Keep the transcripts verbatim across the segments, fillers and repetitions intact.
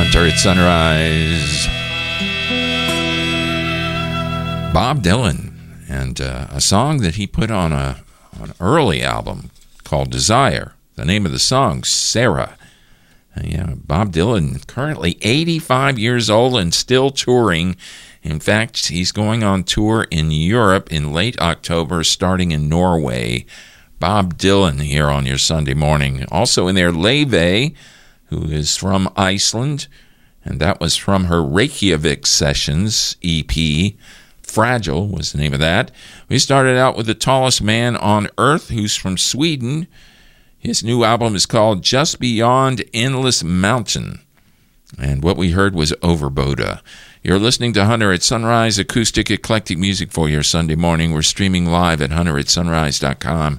Hunter at Sunrise. Bob Dylan, and uh, a song that he put on a an early album called Desire. The name of the song, Sarah. Uh, yeah, Bob Dylan, currently eighty-five years old and still touring. In fact, he's going on tour in Europe in late October, starting in Norway. Bob Dylan here on your Sunday morning. Also in there, Laufey, who is from Iceland, and that was from her Reykjavik Sessions E P. Fragile was the name of that. We started out with The Tallest Man on Earth, who's from Sweden. His new album is called Just Beyond Endless Mountain. And what we heard was Overboda. You're listening to Hunter at Sunrise, acoustic eclectic music for your Sunday morning. We're streaming live at hunter at sunrise dot com,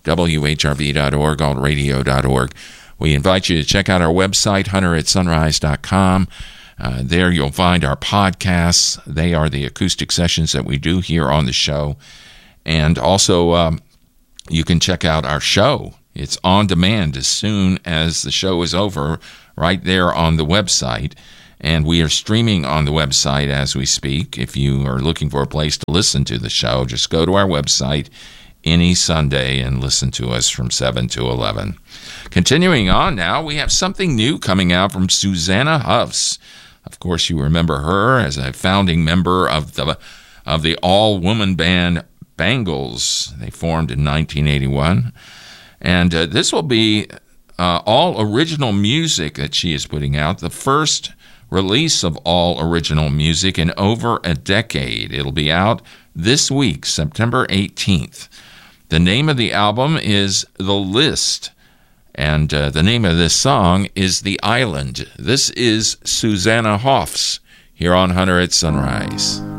W H R V dot org, alt radio dot org. We invite you to check out our website, hunter at sunrise dot com. Uh, there you'll find our podcasts. They are the acoustic sessions that we do here on the show. And also, um, you can check out our show. It's on demand as soon as the show is over, right there on the website. And we are streaming on the website as we speak. If you are looking for a place to listen to the show, just go to our website any Sunday and listen to us from seven to eleven. Continuing on now, we have something new coming out from Susanna Hoffs. Of course, you remember her as a founding member of the of the all-woman band Bangles. They formed in nineteen eighty-one. And uh, this will be uh, all original music that she is putting out, the first release of all original music in over a decade. It'll be out this week, September eighteenth. The name of the album is The List. And uh, the name of this song is The Island. This is Susanna Hoffs here on Hunter at Sunrise.